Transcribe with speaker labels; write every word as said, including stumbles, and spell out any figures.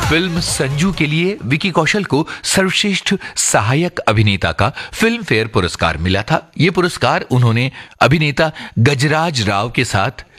Speaker 1: Film Sanju के लिए विकी कौशल को सर्वश्रेष्ठ सहायक अभिनेता का फिल्म फेयर पुरस्कार मिला था। ये पुरस्कार उन्होंने अभिनेता गजराज राव के साथ